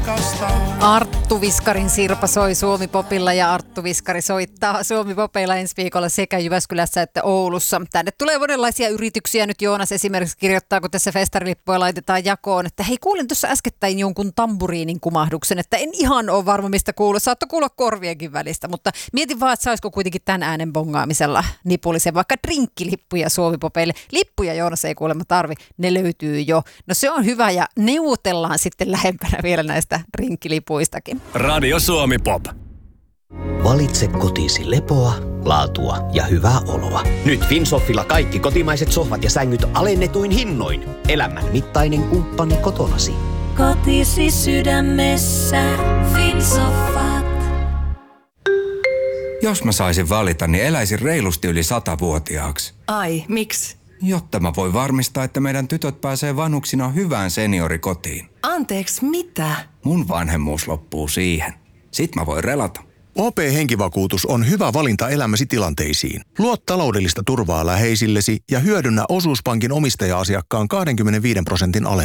Arttu Viskarin Sirpa soi Suomi-popilla ja Arttu Viskari soittaa Suomi-popeilla ensi viikolla sekä Jyväskylässä että Oulussa. Tänne tulee monenlaisia yrityksiä. Nyt Joonas esimerkiksi kirjoittaa, kun tässä festarilippuja laitetaan jakoon, että hei, kuulin tuossa äskettäin jonkun tamburiinin kumahduksen, että en ihan ole varma mistä kuuluu. Saattoi kuulla korvienkin välistä, mutta mietin vaan, että saisiko kuitenkin tämän äänen bongaamisella nipullisen vaikka drinkkilippuja Suomi-popeille. Lippuja Joonas ei kuulemma tarvi, ne löytyy jo. No se on hyvä ja neuvotellaan sitten lähempänä vielä näistä drinkkilipuistakin. Radio Suomi Pop. Valitse kotiisi lepoa, laatua ja hyvää oloa. Nyt Finsoffilla kaikki kotimaiset sohvat ja sängyt alennetuin hinnoin. Elämän mittainen kumppani kotonasi. Kotisi sydämessä Finsoffat. Jos mä saisin valita, niin eläisin reilusti yli 100-vuotiaaksi. Ai, miksi? Jotta mä voin varmistaa, että meidän tytöt pääsee vanhuksina hyvään seniorikotiin. Anteeksi, mitä? Mun vanhemmuus loppuu siihen. Sitten mä voin relata. OP-henkivakuutus on hyvä valinta elämäsi tilanteisiin. Luo taloudellista turvaa läheisillesi ja hyödynnä osuuspankin omistaja-asiakkaan 25% alennus.